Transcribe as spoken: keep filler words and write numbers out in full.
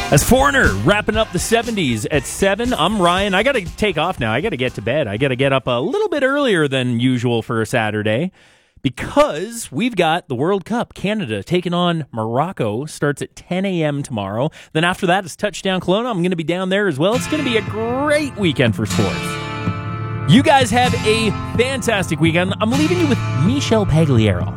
As Foreigner wrapping up the seventies at seven, I'm Ryan. I got to take off now. I got to get to bed. I got to get up a little bit earlier than usual for a Saturday because we've got the World Cup. Canada taking on Morocco. Starts at ten a.m. tomorrow. Then after that, it's touchdown Kelowna. I'm going to be down there as well. It's going to be a great weekend for sports. You guys have a fantastic weekend. I'm leaving you with Michel Pagliaro.